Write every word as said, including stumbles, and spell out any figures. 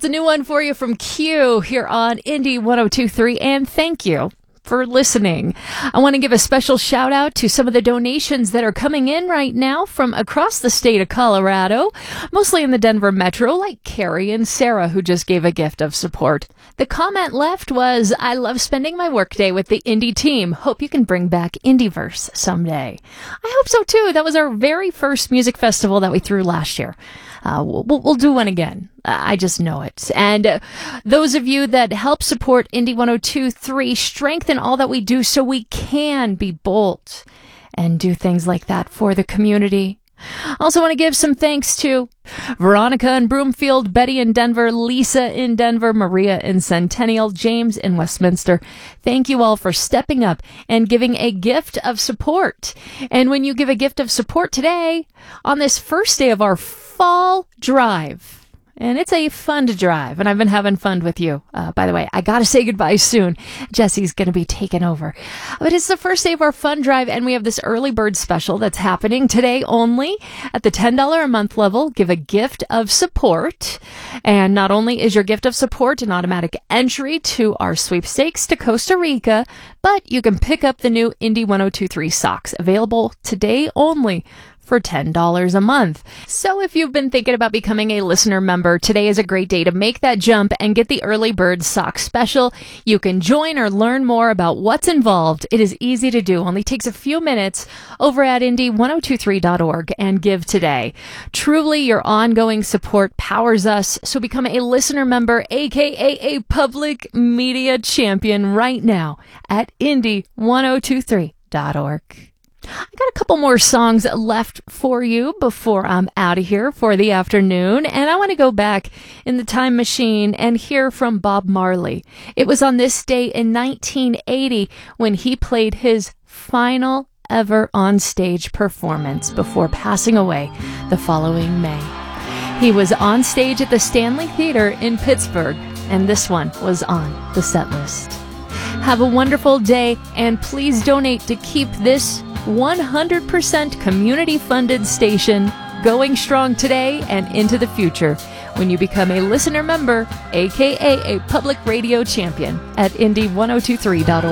a new one for you from Q here on Indie one oh two point three, and thank you for listening. I want to give a special shout out to some of the donations that are coming in right now from across the state of Colorado, mostly in the Denver metro, like Carrie and Sarah, who just gave a gift of support. The comment left was, I love spending my workday with the Indie team. Hope you can bring back Indieverse someday. I hope so too. That was our very first music festival that we threw last year. Uh, we'll, we'll do one again. I just know it. And uh, those of you that help support Indie one oh two point three, strengthen all that we do so we can be bold and do things like that for the community. Also want to give some thanks to Veronica in Broomfield, Betty in Denver, Lisa in Denver, Maria in Centennial, James in Westminster. Thank you all for stepping up and giving a gift of support. And when you give a gift of support today, on this first day of our fall drive, and it's a fun to drive, and I've been having fun with you. Uh, by the way, I gotta say goodbye soon. Jesse's gonna be taking over. But it's the first day of our fun drive, and we have this early bird special that's happening today only at the ten dollars a month level. Give a gift of support. And not only is your gift of support an automatic entry to our sweepstakes to Costa Rica, but you can pick up the new Indie one oh two point three socks, available today only for ten dollars a month. So if you've been thinking about becoming a listener member, today is a great day to make that jump and get the early bird sock special. You can join or learn more about what's involved. It is easy to do, only takes a few minutes over at indie one oh two three dot org, and give today. Truly, your ongoing support powers us, so become a listener member, aka a public media champion, right now at indie one oh two three dot org. I got a couple more songs left for you before I'm out of here for the afternoon, and I want to go back in the time machine and hear from Bob Marley. It was on this day in nineteen eighty when he played his final ever on-stage performance before passing away the following May. He was on stage at the Stanley Theater in Pittsburgh, and this one was on the set list. Have a wonderful day, and please donate to keep this one hundred percent community-funded station going strong today and into the future when you become a listener member, aka a public radio champion, at indie one oh two three dot org.